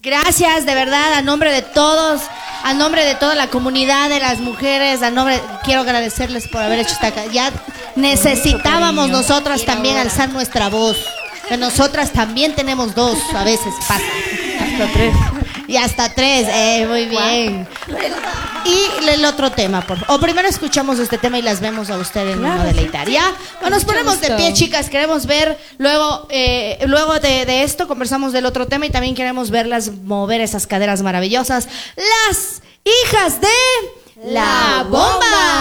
Gracias, de verdad, a nombre de todos, a nombre de toda la comunidad de las mujeres, quiero agradecerles por haber hecho ya necesitábamos nosotras también alzar nuestra voz. Que nosotras también tenemos dos, a veces pasa. Hasta tres. Y hasta tres, muy bien. Y el otro tema, o primero escuchamos este tema y las vemos a ustedes no deleitar. ¿Ya? Bueno, nos ponemos de pie, chicas, queremos ver, luego de esto conversamos del otro tema y también queremos verlas mover esas caderas maravillosas. Las hijas de la bomba.